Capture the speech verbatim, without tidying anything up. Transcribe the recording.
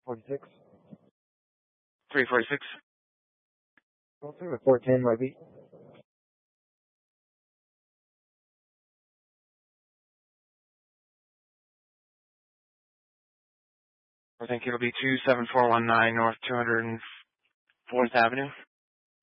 forty-six. three forty-six. Go through with four ten, right beat. I think it'll be two seven four one nine North two hundred fourth Avenue.